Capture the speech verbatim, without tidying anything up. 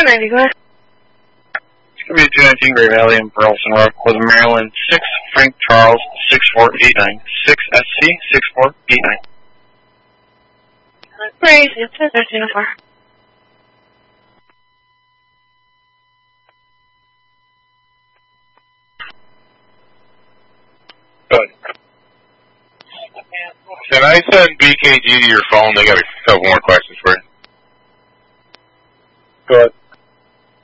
ninety, go ahead. It's going to be two nineteen Great Valley in Burleson Road with Maryland six, Frank Charles six four eight nine, six S C six four eight nine. Crazy, it's thirteen oh four. Good. Can I send B K G to your phone? They got a couple more questions.